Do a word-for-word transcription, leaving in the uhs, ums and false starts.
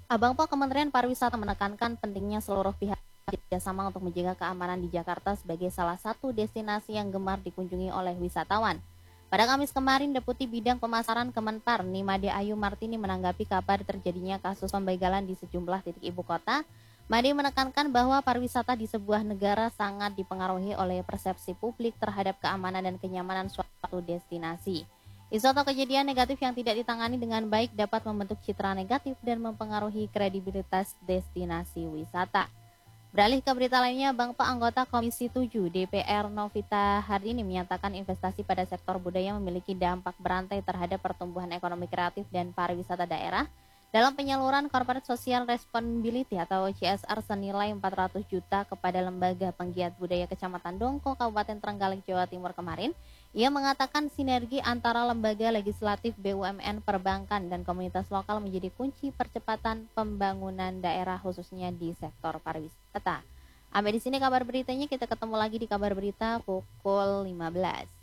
Abang Po, Kementerian Pariwisata menekankan pentingnya seluruh pihak bekerjasama untuk menjaga keamanan di Jakarta sebagai salah satu destinasi yang gemar dikunjungi oleh wisatawan. Pada Kamis kemarin, Deputi Bidang Pemasaran Kemenpar Nimade Ayu Martini menanggapi kabar terjadinya kasus pembegalan di sejumlah titik ibu kota. Made menekankan bahwa pariwisata di sebuah negara sangat dipengaruhi oleh persepsi publik terhadap keamanan dan kenyamanan suatu destinasi. Isu atau kejadian negatif yang tidak ditangani dengan baik dapat membentuk citra negatif dan mempengaruhi kredibilitas destinasi wisata. Beralih ke berita lainnya, Bangpa anggota Komisi tujuh D P R Novita Hardini menyatakan investasi pada sektor budaya memiliki dampak berantai terhadap pertumbuhan ekonomi kreatif dan pariwisata daerah. Dalam penyaluran Corporate Social Responsibility atau C S R senilai empat ratus juta kepada Lembaga Penggiat Budaya Kecamatan Dongko, Kabupaten Trenggalek, Jawa Timur kemarin, ia mengatakan sinergi antara lembaga legislatif, B U M N, perbankan, dan komunitas lokal menjadi kunci percepatan pembangunan daerah khususnya di sektor pariwisata. Sampai di sini kabar beritanya, kita ketemu lagi di kabar berita pukul lima belas.